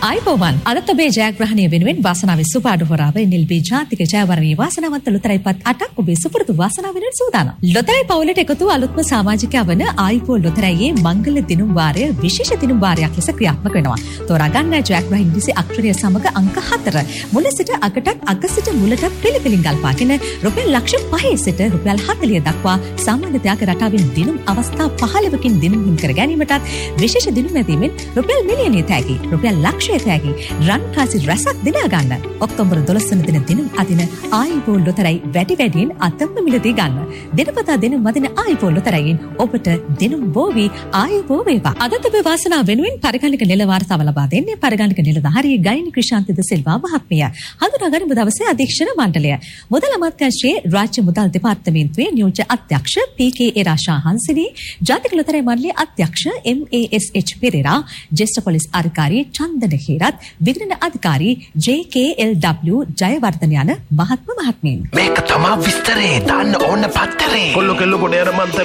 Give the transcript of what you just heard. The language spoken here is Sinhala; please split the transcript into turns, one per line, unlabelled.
ආයිබෝවන් අද ඔබේ ජයග්‍රහණය වෙනුවෙන් වාසනාවේ සුපාඩු හොරාව නිල්බී ජාතික ජයවරණී වාසනාවන්ත ලොතරැයිපත් 8ක් ඔබේ සුපුරුදු වාසනාව වෙනුවෙන් සූදානම්. ලොතරැයි පවුලට එකතු අලුත්ම සමාජිකයා වන ආයිබෝ ලොතරැයියේ මංගල දිනුම් වාරය විශේෂ දිනුම් වාරයක් ලෙස ක්‍රියාත්මක වෙනවා. තෝරා ගන්න ජයග්‍රහණ ඉංග්‍රීසි අක්ෂරය සමග අංක 4 මුල සිට අගටත් අග සිට මුලට පිළිපිලින් ගල්පාගෙන රුපියල් ලක්ෂ 5 සිට රුපියල් 40 දක්වා සාමාන්‍ය ත්‍යාග රටාවෙන් දිනුම් අවස්ථා 15කින් දිනුම් හිමි කර ගැනීමටත් විශේෂ දිනුම් ඇදීමෙන් රුපියල් මිලියනය තෑගි රුපියල් ලක්ෂ තෑගි රන් කාසි රසක් දිනා ගන්න. ඔක්තෝබර් 12 වන දින දිනුම් අදින ආයිබෝ ලොතරැයි වැඩි වැඩියෙන් අතම්ම මිලදී ගන්න. දිනපතා දිනුම් වදින ආයිබෝ ලොතරැයින් ඔබට දිනුම් බෝවි ආයිබෝ වේවා. අදත් ඔබ වාසනාව වෙනුවෙන් පරිගණක නිල වාර්තාව ලබා දෙන්නේ පරිගණක නිලධාරී ගයිනි ක්‍රිෂාන්ත ද සිල්වා මහත්මිය. හඳුනාගන්න දවසේ අධීක්ෂණ මණ්ඩලය. මුදල් අමාත්‍යාංශයේ රාජ්‍ය මුදල් දෙපාර්තමේන්තුවේ නියෝජ්‍ය අධ්‍යක්ෂ පී.කේ. එරාෂා හංසිනි, ජාතික ලොතරැයි මණ්ඩලයේ අධ්‍යක්ෂ එම්.ඒ.එස්.එච්. පෙරේරා, ජ්‍යෙෂ්ඨ පොලිස් අධිකාරී චන්දන හේරත්, විගණන අධිකාරී ජේ.කේ.එල්.ඩබ්ලිව්. ජයවර්ධන යන මහත්ම මහත්මීන්.
මේක තමා විස්තරේ දාන්න ඕන පත්තරේ.
කොල්ල කෙල්ල පොඩ යන මන්ත